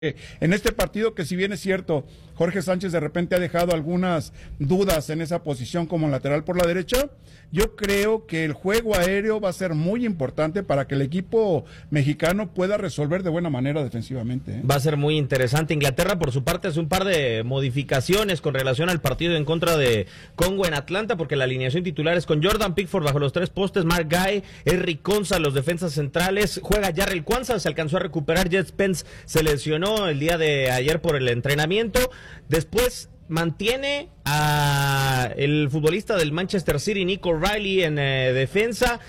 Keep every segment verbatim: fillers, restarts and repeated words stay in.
En este partido, que si bien es cierto, Jorge Sánchez de repente ha dejado algunas dudas en esa posición como lateral por la derecha, yo creo que el juego aéreo va a ser muy importante para que el equipo mexicano pueda resolver de buena manera defensivamente, ¿eh? Va a ser muy interesante. Inglaterra, por su parte, hace un par de modificaciones con relación al partido en contra de Congo en Atlanta, porque la alineación titular es con Jordan Pickford bajo los tres postes, Mark Guy, Eric Konsa, los defensas centrales, juega Jarrell Kwanzaa, se alcanzó a recuperar, Jet Spence se lesionó el día de ayer por el entrenamiento. Después mantiene a el futbolista del Manchester City, Nico Riley, en eh, defensa.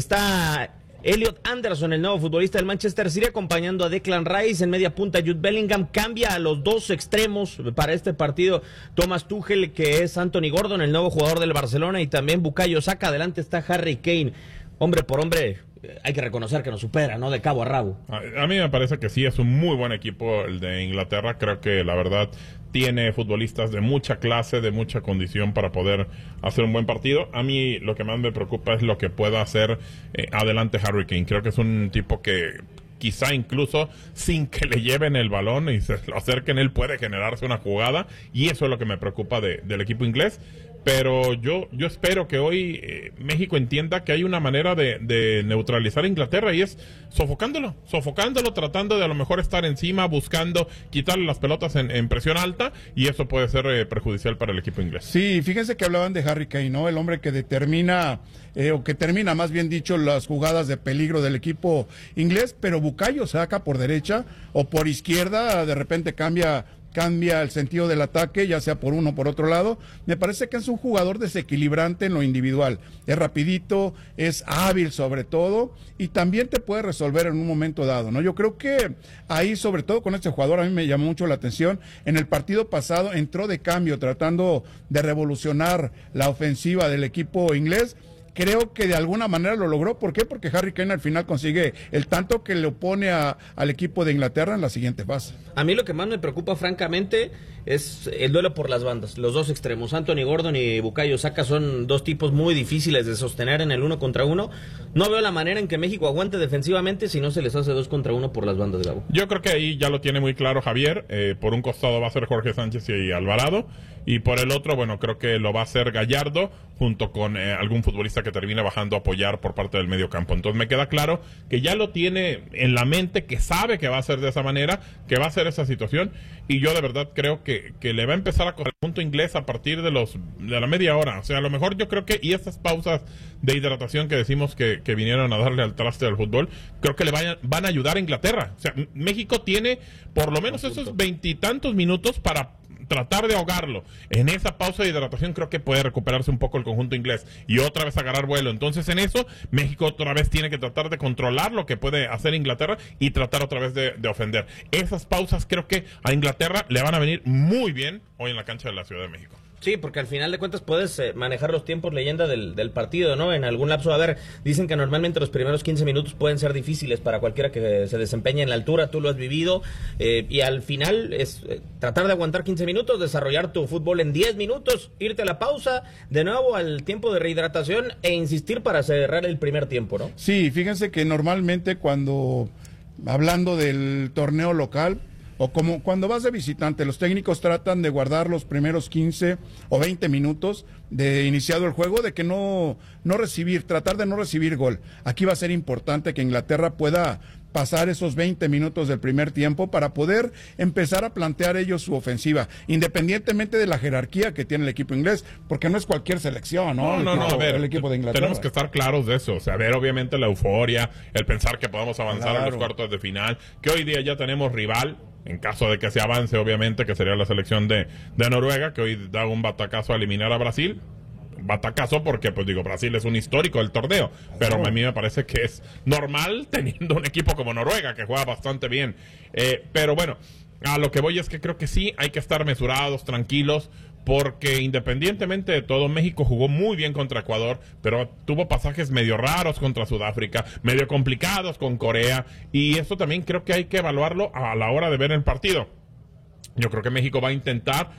Está Elliot Anderson, el nuevo futbolista del Manchester City, acompañando a Declan Rice. En media punta, Jude Bellingham. Cambia a los dos extremos para este partido Thomas Tuchel, que es Anthony Gordon, el nuevo jugador del Barcelona, y también Bukayo Saka. Adelante está Harry Kane. Hombre por hombre, hay que reconocer que nos supera, ¿no? De cabo a rabo. A, a mí me parece que sí, es un muy buen equipo el de Inglaterra. Creo que la verdad tiene futbolistas de mucha clase, de mucha condición para poder hacer un buen partido. A mí lo que más me preocupa es lo que pueda hacer eh, adelante Harry Kane. Creo que es un tipo que quizá incluso sin que le lleven el balón y se lo acerquen, él puede generarse una jugada, y eso es lo que me preocupa de, del equipo inglés. Pero yo yo espero que hoy eh, México entienda que hay una manera de, de neutralizar a Inglaterra, y es sofocándolo, sofocándolo, tratando de a lo mejor estar encima, buscando quitarle las pelotas en, en presión alta, y eso puede ser eh, perjudicial para el equipo inglés. Sí, fíjense que hablaban de Harry Kane, ¿no? El hombre que determina, eh, o que termina más bien dicho, las jugadas de peligro del equipo inglés, pero Bukayo Saka por derecha o por izquierda, de repente cambia... cambia el sentido del ataque, ya sea por uno o por otro lado. Me parece que es un jugador desequilibrante en lo individual. Es rapidito, es hábil sobre todo, y también te puede resolver en un momento dado, ¿no? Yo creo que ahí, sobre todo con este jugador, a mí me llamó mucho la atención. En el partido pasado entró de cambio tratando de revolucionar la ofensiva del equipo inglés. Creo que de alguna manera lo logró. ¿Por qué? Porque Harry Kane al final consigue el tanto que le opone a, al equipo de Inglaterra en la siguiente fase. A mí lo que más me preocupa, francamente, es el duelo por las bandas, los dos extremos. Anthony Gordon y Bukayo Saka son dos tipos muy difíciles de sostener en el uno contra uno. No veo la manera en que México aguante defensivamente si no se les hace dos contra uno por las bandas, Gabo. Yo creo que ahí ya lo tiene muy claro Javier. Eh, por un costado va a ser Jorge Sánchez y Alvarado, y por el otro, bueno, creo que lo va a hacer Gallardo junto con eh, algún futbolista que termine bajando a apoyar por parte del medio campo. Entonces me queda claro que ya lo tiene en la mente, que sabe que va a ser de esa manera, que va a ser esa situación, y yo de verdad creo que, que le va a empezar a coger el punto inglés a partir de los de la media hora. O sea, a lo mejor yo creo que, y estas pausas de hidratación que decimos que, que vinieron a darle al traste del fútbol, creo que le vayan, van a ayudar a Inglaterra. O sea, México tiene por lo menos esos veintitantos minutos para tratar de ahogarlo. En esa pausa de hidratación creo que puede recuperarse un poco el conjunto inglés y otra vez agarrar vuelo. Entonces en eso México otra vez tiene que tratar de controlar lo que puede hacer Inglaterra y tratar otra vez de, de ofender. Esas pausas creo que a Inglaterra le van a venir muy bien hoy en la cancha de la Ciudad de México. Sí, porque al final de cuentas puedes eh, manejar los tiempos leyenda del, del partido, ¿no? En algún lapso, a ver, dicen que normalmente los primeros quince minutos pueden ser difíciles para cualquiera que se desempeñe en la altura, tú lo has vivido, eh, y al final es eh, tratar de aguantar quince minutos, desarrollar tu fútbol en diez minutos, irte a la pausa, de nuevo al tiempo de rehidratación e insistir para cerrar el primer tiempo, ¿no? Sí, fíjense que normalmente cuando, hablando del torneo local, o como cuando vas de visitante, los técnicos tratan de guardar los primeros quince o veinte minutos de iniciado el juego, de que no, no recibir, tratar de no recibir gol. Aquí va a ser importante que Inglaterra pueda pasar esos veinte minutos del primer tiempo para poder empezar a plantear ellos su ofensiva, independientemente de la jerarquía que tiene el equipo inglés, porque no es cualquier selección, ¿no? No, no, no, a ver, el equipo de Inglaterra. Tenemos que estar claros de eso, o sea, ver obviamente la euforia, el pensar que podemos avanzar Claro. a los cuartos de final, que hoy día ya tenemos rival, en caso de que se avance, obviamente, que sería la selección de, de Noruega, que hoy da un batacazo a eliminar a Brasil. Batacazo porque, pues digo, Brasil es un histórico del torneo, pero a mí me parece que es normal teniendo un equipo como Noruega, que juega bastante bien. Eh, pero bueno, a lo que voy es que creo que sí, hay que estar mesurados, tranquilos, porque independientemente de todo, México jugó muy bien contra Ecuador, pero tuvo pasajes medio raros contra Sudáfrica, medio complicados con Corea, y eso también creo que hay que evaluarlo a la hora de ver el partido. Yo creo que México va a intentar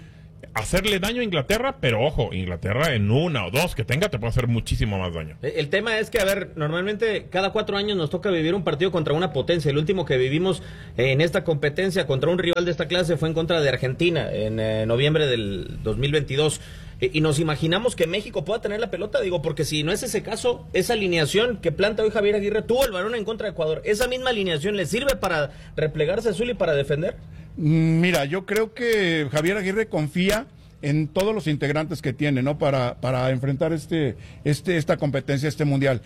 hacerle daño a Inglaterra, pero ojo, Inglaterra en una o dos que tenga te puede hacer muchísimo más daño. El tema es que, a ver, normalmente cada cuatro años nos toca vivir un partido contra una potencia. El último que vivimos en esta competencia contra un rival de esta clase fue en contra de Argentina en eh, noviembre del dos mil veintidós. Y nos imaginamos que México pueda tener la pelota, digo, porque si no es ese caso, esa alineación que planta hoy Javier Aguirre tuvo el balón en contra de Ecuador, ¿esa misma alineación le sirve para replegarse azul y para defender? Mira, yo creo que Javier Aguirre confía en todos los integrantes que tiene, ¿no? Para, para enfrentar este, este, esta competencia, este mundial.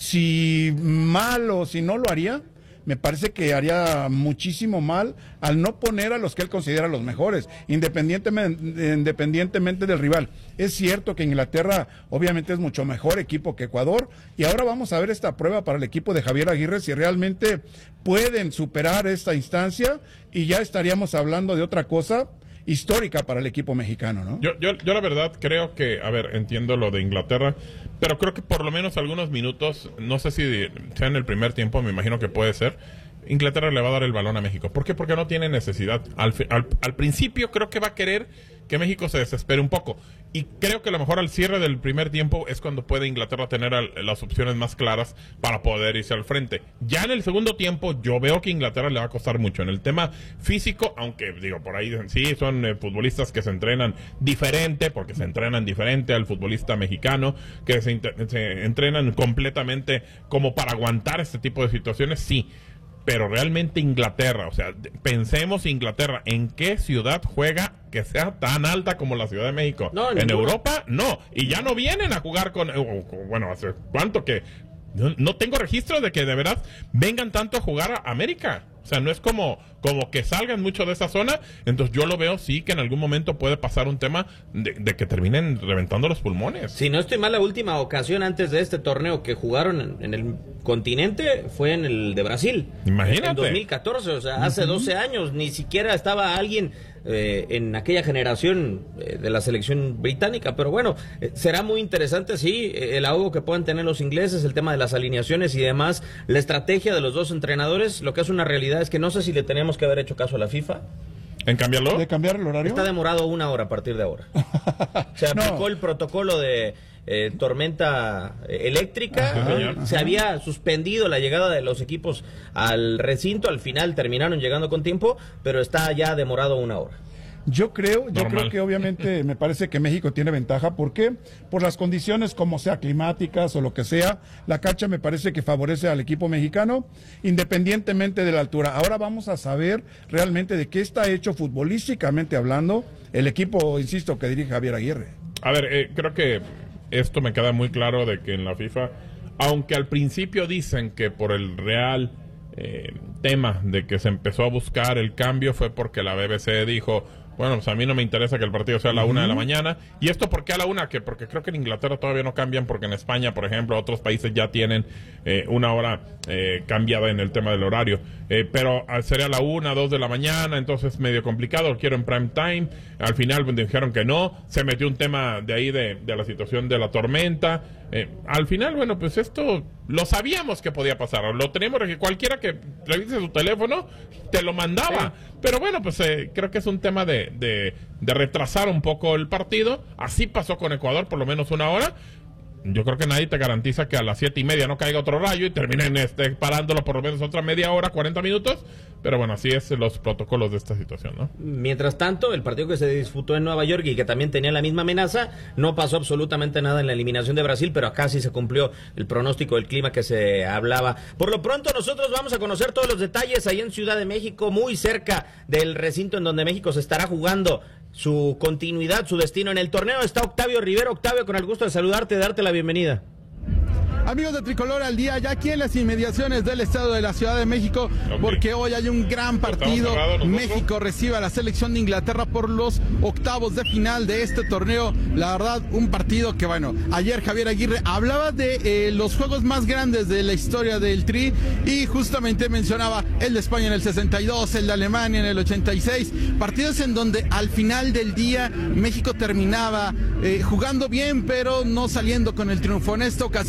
Si mal o si no lo haría, me parece que haría muchísimo mal al no poner a los que él considera los mejores, independientemente, independientemente del rival. Es cierto que Inglaterra obviamente es mucho mejor equipo que Ecuador, y ahora vamos a ver esta prueba para el equipo de Javier Aguirre, si realmente pueden superar esta instancia, y ya estaríamos hablando de otra cosa histórica para el equipo mexicano, ¿no? Yo, yo, yo la verdad creo que, a ver, entiendo lo de Inglaterra, pero creo que por lo menos algunos minutos, no sé si sea en el primer tiempo, me imagino que puede ser, Inglaterra le va a dar el balón a México. ¿Por qué? Porque no tiene necesidad. Al, al, al principio creo que va a querer que México se desespere un poco. Y creo que a lo mejor al cierre del primer tiempo es cuando puede Inglaterra tener al, las opciones más claras para poder irse al frente. Ya en el segundo tiempo yo veo que Inglaterra le va a costar mucho. En el tema físico, aunque digo, por ahí dicen, sí, son eh, futbolistas que se entrenan diferente, porque se entrenan diferente al futbolista mexicano, que se, se entrenan completamente como para aguantar este tipo de situaciones, sí. Pero realmente Inglaterra, o sea, pensemos Inglaterra, ¿en qué ciudad juega que sea tan alta como la Ciudad de México? No, en ninguna. Europa, no. Y ya no vienen a jugar con, bueno, ¿hace cuánto que? No, no tengo registro de que de verdad vengan tanto a jugar a América. O sea, no es como, como que salgan mucho de esa zona. Entonces yo lo veo, sí, que en algún momento puede pasar un tema de, de que terminen reventando los pulmones. Si no estoy mal, la última ocasión antes de este torneo que jugaron en, en el continente fue en el de Brasil. Imagínate. En dos mil catorce, o sea, hace doce años. Ni siquiera estaba alguien eh, en aquella generación eh, de la selección británica. Pero bueno, eh, será muy interesante, sí, eh, el ahogo que puedan tener los ingleses, el tema de las alineaciones y demás, la estrategia de los dos entrenadores. Lo que es una realidad es que no sé si le tenemos que haber hecho caso a la FIFA. ¿En cambiarlo? ¿De cambiar el horario? Está demorado una hora a partir de ahora. Se aplicó No. el protocolo de eh, tormenta eh, eléctrica. Ajá, Eh, ajá. Se había suspendido la llegada de los equipos al recinto. Al final terminaron llegando con tiempo, pero está ya demorado una hora. Yo creo, yo Normal. creo que obviamente me parece que México tiene ventaja. ¿Por qué? Por las condiciones como sea, climáticas o lo que sea. La cancha me parece que favorece al equipo mexicano, independientemente de la altura. Ahora vamos a saber realmente de qué está hecho futbolísticamente hablando el equipo, insisto, que dirige Javier Aguirre. A ver, eh, creo que esto me queda muy claro de que en la FIFA, aunque al principio dicen que por el real eh, tema de que se empezó a buscar el cambio fue porque la B B C dijo, bueno, pues a mí no me interesa que el partido sea a la una de la mañana. ¿Y esto por qué a la una? Que porque creo que en Inglaterra todavía no cambian, porque en España, por ejemplo, otros países ya tienen eh, una hora eh, cambiada en el tema del horario. Eh, pero ah, sería a la una, dos de la mañana, entonces medio complicado, lo quiero en prime time. Al final pues, dijeron que no, se metió un tema de ahí de, de la situación de la tormenta. Eh, al final, bueno, pues esto lo sabíamos que podía pasar, lo teníamos, que cualquiera que revise su teléfono te lo mandaba. Sí. Pero bueno, pues eh, creo que es un tema de, de, de retrasar un poco el partido. Así pasó con Ecuador, por lo menos una hora. Yo creo que nadie te garantiza que a las siete y media no caiga otro rayo y terminen este, parándolo por lo menos otra media hora, cuarenta minutos. Pero bueno, así es los protocolos de esta situación, ¿no? Mientras tanto, el partido que se disputó en Nueva York y que también tenía la misma amenaza, no pasó absolutamente nada en la eliminación de Brasil, pero acá sí se cumplió el pronóstico del clima que se hablaba. Por lo pronto, nosotros vamos a conocer todos los detalles ahí en Ciudad de México, muy cerca del recinto en donde México se estará jugando su continuidad, su destino en el torneo. Está Octavio Rivera. Octavio, con el gusto de saludarte, de darte la bienvenida. Amigos de Tricolor al Día, ya aquí en las inmediaciones del estado de la Ciudad de México, okay, porque hoy hay un gran partido. México recibe a la selección de Inglaterra por los octavos de final de este torneo. La verdad, un partido que, bueno, ayer Javier Aguirre hablaba de eh, los juegos más grandes de la historia del Tri y justamente mencionaba el de España en el sesenta y dos, el de Alemania en el ochenta y seis, partidos en donde al final del día México terminaba eh, jugando bien, pero no saliendo con el triunfo. En esta ocasión esperaba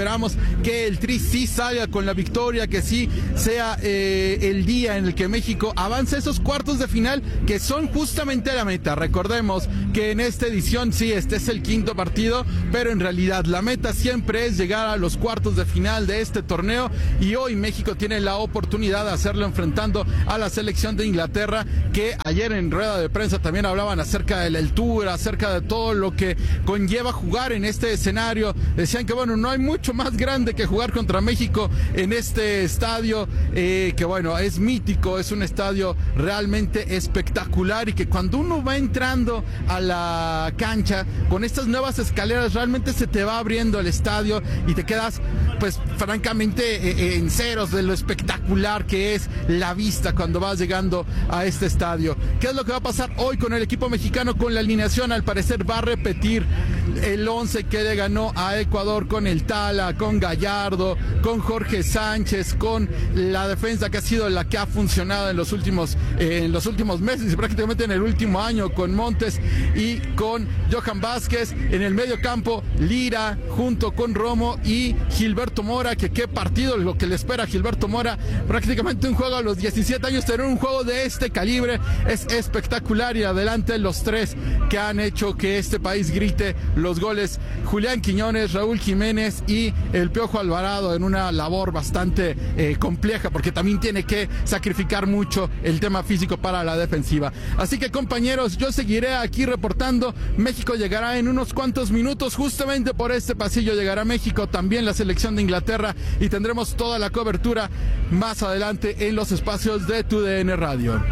esperamos que el Tri sí salga con la victoria, que sí sea eh, el día en el que México avance a esos cuartos de final, que son justamente la meta. Recordemos que en esta edición sí, este es el quinto partido, pero en realidad la meta siempre es llegar a los cuartos de final de este torneo, y hoy México tiene la oportunidad de hacerlo enfrentando a la selección de Inglaterra, que ayer en rueda de prensa también hablaban acerca de la altura, acerca de todo lo que conlleva jugar en este escenario. Decían que bueno, no hay mucho más grande que jugar contra México en este estadio, eh, que bueno, es mítico, es un estadio realmente espectacular, y que cuando uno va entrando a la cancha con estas nuevas escaleras, realmente se te va abriendo el estadio y te quedas pues francamente eh, en ceros de lo espectacular que es la vista cuando vas llegando a este estadio. ¿Qué es lo que va a pasar hoy con el equipo mexicano? Con la alineación, al parecer va a repetir el once que le ganó a Ecuador, con el Tala, con Gallardo, con Jorge Sánchez, con la defensa que ha sido la que ha funcionado en los últimos eh, en los últimos meses y prácticamente en el último año, con Montes y con Johan Vázquez. En el medio campo, Lira junto con Romo y Gilberto Mora, que qué partido lo que le espera a Gilberto Mora, prácticamente un juego a los diecisiete años, tener un juego de este calibre es espectacular, y adelante los tres que han hecho que este país grite los goles: Julián Quiñones, Raúl Jiménez y el Piojo Alvarado, en una labor bastante eh, compleja, porque también tiene que sacrificar mucho el tema físico para la defensiva. Así que compañeros, yo seguiré aquí reportando. México llegará en unos cuantos minutos, justamente por este pasillo llegará México, también la selección de Inglaterra, y tendremos toda la cobertura más adelante en los espacios de Tu D N Radio.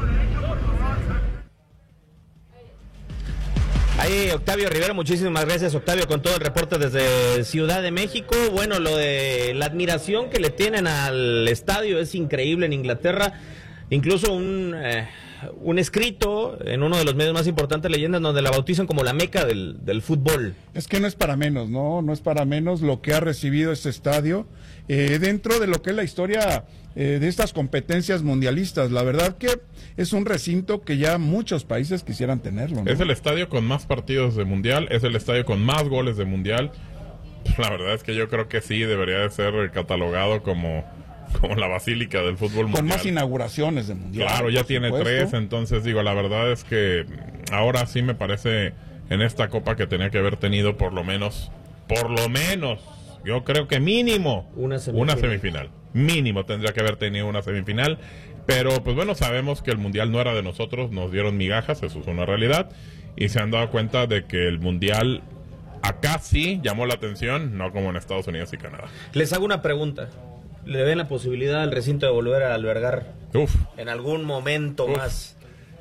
Ahí Octavio Rivera, muchísimas gracias Octavio con todo el reporte desde Ciudad de México. Bueno, lo de la admiración que le tienen al estadio es increíble en Inglaterra. Incluso un, eh, un escrito en uno de los medios más importantes, Leyendas, donde la bautizan como la meca del, del fútbol. Es que no es para menos, no, no es para menos lo que ha recibido este estadio eh, dentro de lo que es la historia eh, de estas competencias mundialistas. La verdad que es un recinto que ya muchos países quisieran tenerlo, ¿no? Es el estadio con más partidos de mundial, es el estadio con más goles de mundial. La verdad es que yo creo que sí debería de ser catalogado como, como la basílica del fútbol mundial. Con más inauguraciones de mundial. Claro, ya tiene supuesto. tres, entonces digo, la verdad es que ahora sí me parece en esta copa que tenía que haber tenido por lo menos, por lo menos, yo creo que mínimo una semifinal. Una semifinal. Mínimo tendría que haber tenido una semifinal. Pero pues bueno, sabemos que el mundial no era de nosotros, nos dieron migajas, eso es una realidad. Y se han dado cuenta de que el mundial acá sí llamó la atención, no como en Estados Unidos y Canadá. Les hago una pregunta. ¿Le ven la posibilidad al recinto de volver a albergar Uf. en algún momento Uf. más?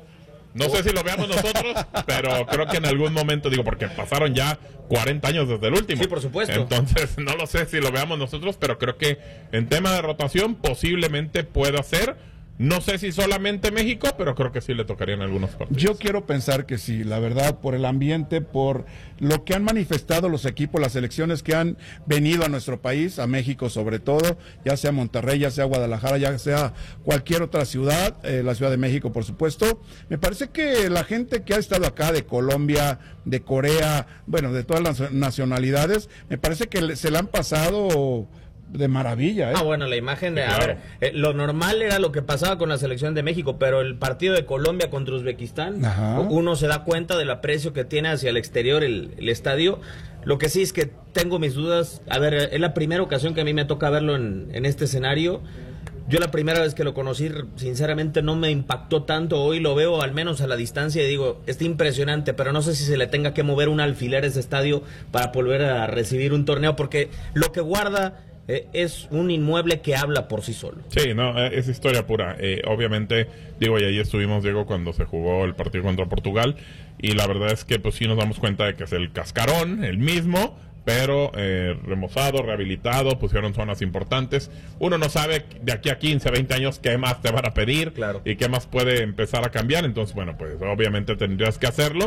No sé si lo veamos nosotros, pero creo que en algún momento, digo, porque pasaron ya cuarenta años desde el último. Sí, por supuesto. Entonces, no lo sé si lo veamos nosotros, pero creo que en tema de rotación posiblemente pueda ser. No sé si solamente México, pero creo que sí le tocarían algunos partidos. Yo quiero pensar que sí, la verdad, por el ambiente, por lo que han manifestado los equipos, las selecciones que han venido a nuestro país, a México sobre todo, ya sea Monterrey, ya sea Guadalajara, ya sea cualquier otra ciudad, eh, la Ciudad de México, por supuesto. Me parece que la gente que ha estado acá, de Colombia, de Corea, bueno, de todas las nacionalidades, me parece que se le han pasado de maravilla, ¿eh? Ah, bueno, la imagen de... Sí, a claro. ver, eh, lo normal era lo que pasaba con la selección de México, pero el partido de Colombia contra Uzbekistán, Ajá. uno se da cuenta del aprecio que tiene hacia el exterior el, el estadio. Lo que sí es que tengo mis dudas. A ver, es la primera ocasión que a mí me toca verlo en, en este escenario. Yo la primera vez que lo conocí, sinceramente no me impactó tanto. Hoy lo veo al menos a la distancia y digo, está impresionante, pero no sé si se le tenga que mover un alfiler a ese estadio para volver a recibir un torneo, porque lo que guarda... Eh, es un inmueble que habla por sí solo. Sí, no, eh, es historia pura. Eh, obviamente, digo, y ahí estuvimos, Diego, cuando se jugó el partido contra Portugal, y la verdad es que pues sí nos damos cuenta de que es el cascarón, el mismo, pero eh, remozado, rehabilitado, pusieron zonas importantes. Uno no sabe de aquí a quince, veinte años qué más te van a pedir, claro, y qué más puede empezar a cambiar. Entonces, bueno, pues obviamente tendrías que hacerlo,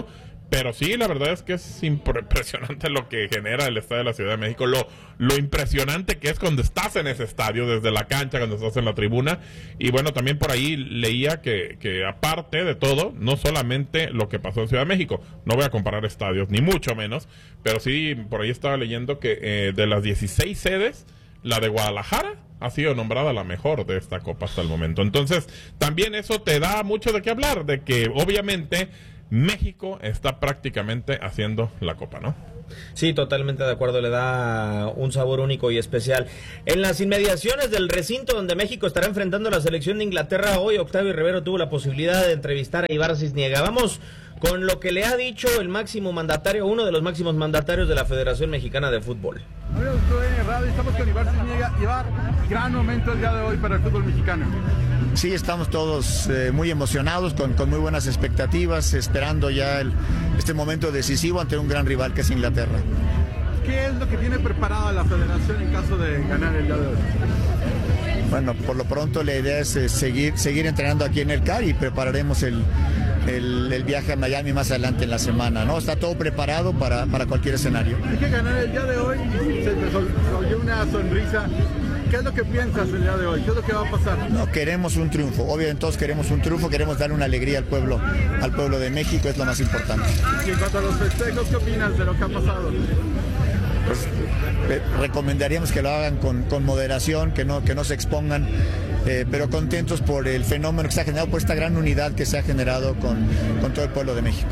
Pero sí, la verdad es que es impresionante lo que genera el estadio de la Ciudad de México, lo, lo impresionante que es cuando estás en ese estadio, desde la cancha, cuando estás en la tribuna. Y bueno, también por ahí leía que, que aparte de todo, no solamente lo que pasó en Ciudad de México, no voy a comparar estadios, ni mucho menos, pero sí, por ahí estaba leyendo que eh, de las dieciséis sedes, la de Guadalajara ha sido nombrada la mejor de esta Copa hasta el momento. Entonces, también eso te da mucho de qué hablar, de que obviamente México está prácticamente haciendo la Copa, ¿no? Sí, totalmente de acuerdo, le da un sabor único y especial. En las inmediaciones del recinto donde México estará enfrentando a la selección de Inglaterra, hoy Octavio Rivero tuvo la posibilidad de entrevistar a Ibar Cisniega. Vamos con lo que le ha dicho el máximo mandatario, uno de los máximos mandatarios de la Federación Mexicana de Fútbol. Amigos de Radio, estamos con Ibar Cisniega. Ibar, gran momento el día de hoy para el fútbol mexicano. Sí, estamos todos eh, muy emocionados, con, con muy buenas expectativas, esperando ya el, este momento decisivo ante un gran rival que es Inglaterra. ¿Qué es lo que tiene preparada la Federación en caso de ganar el día de hoy? Bueno, por lo pronto la idea es eh, seguir, seguir entrenando aquí en el C A R y prepararemos el, el, el viaje a Miami más adelante en la semana, ¿no? Está todo preparado para, para cualquier escenario. Hay que ganar el día de hoy, se me soltó una sonrisa. ¿Qué es lo que piensas el día de hoy? ¿Qué es lo que va a pasar? No, queremos un triunfo. Obviamente todos queremos un triunfo, queremos dar una alegría al pueblo, al pueblo de México, es lo más importante. Y en cuanto a los festejos, ¿qué opinas de lo que ha pasado? Pues eh, recomendaríamos que lo hagan con, con moderación, que no, que no se expongan, eh, pero contentos por el fenómeno que se ha generado, por esta gran unidad que se ha generado con, con todo el pueblo de México.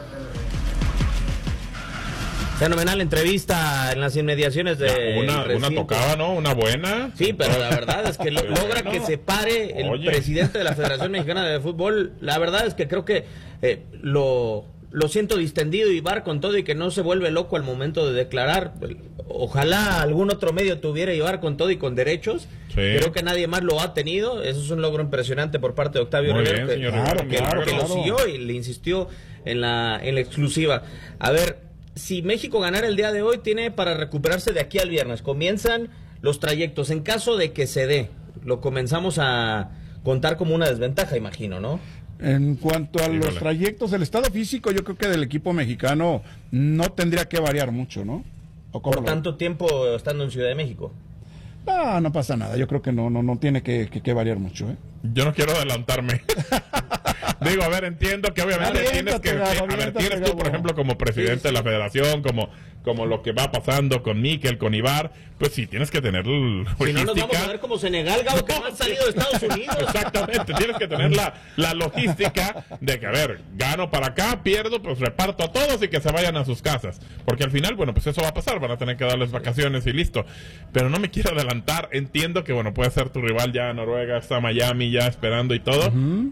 Fenomenal entrevista en las inmediaciones de una, una tocaba, ¿no? Una buena. Sí, pero la verdad es que lo, logra que se pare el Oye. presidente de la Federación Mexicana de Fútbol. La verdad es que creo que eh, lo, lo siento distendido Ibar con todo y que no se vuelve loco al momento de declarar. Ojalá algún otro medio tuviera Ibar con todo y con derechos. Sí. Creo que nadie más lo ha tenido. Eso es un logro impresionante por parte de Octavio Muy Rivero, bien, que, señor claro, Rivero, que, claro, que claro. lo siguió y le insistió en la, en la exclusiva. A ver, si México ganara el día de hoy, tiene para recuperarse de aquí al viernes. Comienzan los trayectos. En caso de que se dé, lo comenzamos a contar como una desventaja, imagino, ¿no? En cuanto a Sí, los vale. trayectos, el estado físico, yo creo que del equipo mexicano no tendría que variar mucho, ¿no? ¿O cómo Por lo- tanto tiempo estando en Ciudad de México. No, no pasa nada. Yo creo que no, no, no tiene que, que- que variar mucho, ¿eh? Yo no quiero adelantarme. Digo, a ver, entiendo que obviamente tienes que... Aviéntate, Gabo, A ver, aviéntate, tienes tú, por Gabo. ejemplo, como presidente de la federación, como, como lo que va pasando con Mikel, con Ibar, pues sí, tienes que tener l- Si no nos vamos logística. a ver como Senegal, Gabo, que no han salido de Estados Unidos. Exactamente, tienes que tener la, la logística de que, a ver, gano para acá, pierdo, pues reparto a todos y que se vayan a sus casas. Porque al final, bueno, pues eso va a pasar, van a tener que darles vacaciones y listo. Pero no me quiero adelantar, entiendo que, bueno, puede ser tu rival ya Noruega, está Miami ya esperando y todo,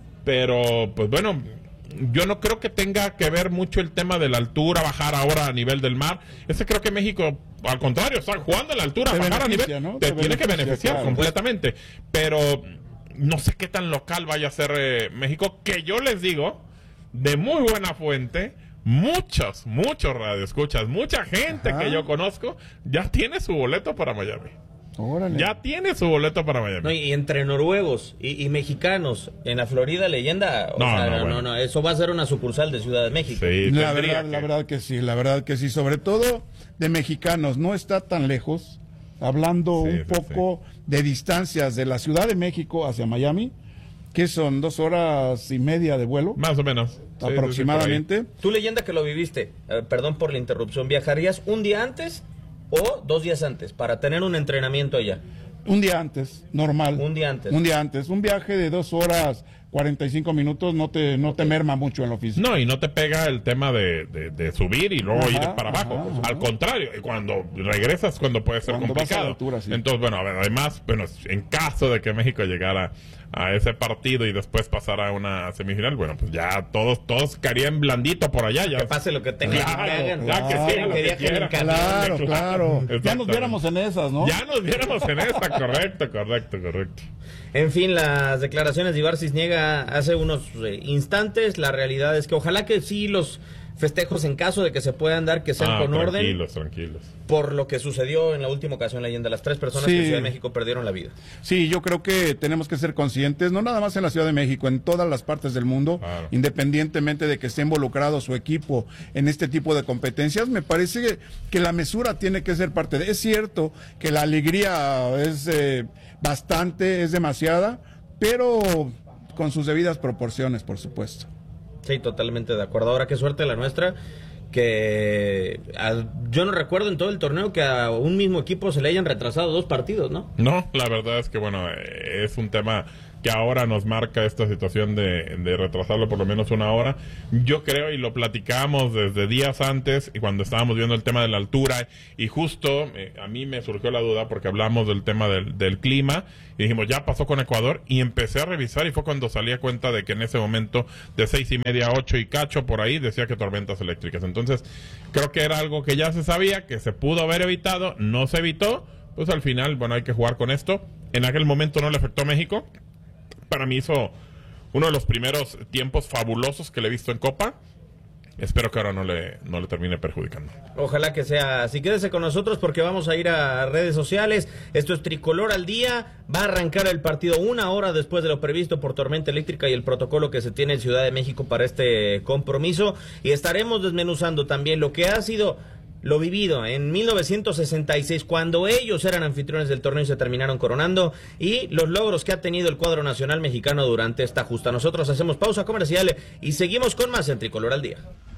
pero, pues bueno, yo no creo que tenga que ver mucho el tema de la altura, bajar ahora a nivel del mar. Ese creo que México, al contrario, está jugando a la altura, Te bajar a beneficia, nivel, ¿no? te, Te tiene que beneficia, beneficiar claro. completamente. Pero no sé qué tan local vaya a ser eh, México, que yo les digo, de muy buena fuente, muchos, muchos radioescuchas, mucha gente Ajá. que yo conozco, ya tiene su boleto para Miami. Órale. Ya tiene su boleto para Miami. No, y entre noruegos y, y mexicanos en la Florida leyenda, o No, sea, no, no, bueno. no, eso va a ser una sucursal de Ciudad de México. Sí, La tendría verdad, que- la verdad que sí, la verdad que sí. Sobre todo de mexicanos, no está tan lejos. Hablando Sí, un sí, poco de distancias de la Ciudad de México hacia Miami, que son dos horas y media de vuelo, Más o menos. Sí, sí, sí, por ahí. aproximadamente. Tú leyenda que lo viviste, eh, perdón por la interrupción, ¿viajarías un día antes o dos días antes para tener un entrenamiento allá? Un día antes, normal. Un día antes. Un día antes. Un viaje de dos horas, cuarenta y cinco minutos, no te, no te merma mucho en lo físico. No, y no te pega el tema de, de, de subir y luego Ajá, ir para abajo. ajá, ajá. Al contrario, cuando regresas cuando puede ser Cuando vas a la complicado. altura, sí. Entonces, bueno, a ver, además, bueno, en caso de que México llegara a ese partido y después pasara a una semifinal, bueno, pues ya todos todos caerían blandito por allá. Ya Que pase lo que tenga Claro, que hagan. ya que claro, sea lo que que viajen en quiera. camión. Claro, claro. Ya nos Exactamente. viéramos en esas, ¿no? Ya nos viéramos en esa, correcto, correcto, correcto. En fin, las declaraciones de Ibar Cisniega hace unos eh, instantes, la realidad es que ojalá que sí los festejos en caso de que se puedan dar, que sean ah, con tranquilos, orden. Tranquilos, tranquilos. Por lo que sucedió en la última ocasión, leyenda, las tres personas Sí. que en Ciudad de México perdieron la vida. Sí, yo creo que tenemos que ser conscientes, no nada más en la Ciudad de México, en todas las partes del mundo, claro. Independientemente de que esté involucrado su equipo en este tipo de competencias, me parece que, que la mesura tiene que ser parte de... Es cierto que la alegría es eh, bastante, es demasiada, pero con sus debidas proporciones, por supuesto. Sí, totalmente de acuerdo. Ahora, qué suerte la nuestra, que a, yo no recuerdo en todo el torneo que a un mismo equipo se le hayan retrasado dos partidos, ¿no? No, la verdad es que, bueno, es un tema que ahora nos marca esta situación de, de retrasarlo por lo menos una hora. Yo creo, y lo platicamos desde días antes, y cuando estábamos viendo el tema de la altura, y justo eh, a mí me surgió la duda porque hablamos del tema del, del clima, y dijimos, ya pasó con Ecuador, y empecé a revisar, y fue cuando salí a cuenta de que en ese momento, de seis y media a ocho y cacho, por ahí, decía que tormentas eléctricas. Entonces, creo que era algo que ya se sabía, que se pudo haber evitado, no se evitó, pues al final, bueno, hay que jugar con esto. En aquel momento no le afectó a México. Para mí hizo uno de los primeros tiempos fabulosos que le he visto en Copa. Espero que ahora no le, no le termine perjudicando. Ojalá que sea así. Quédese con nosotros porque vamos a ir a redes sociales. Esto es Tricolor al Día. Va a arrancar el partido una hora después de lo previsto por tormenta eléctrica y el protocolo que se tiene en Ciudad de México para este compromiso. Y estaremos desmenuzando también lo que ha sido lo vivido en mil novecientos sesenta y seis, cuando ellos eran anfitriones del torneo y se terminaron coronando, y los logros que ha tenido el cuadro nacional mexicano durante esta justa. Nosotros hacemos pausa comercial y seguimos con más en Tricolor al Día.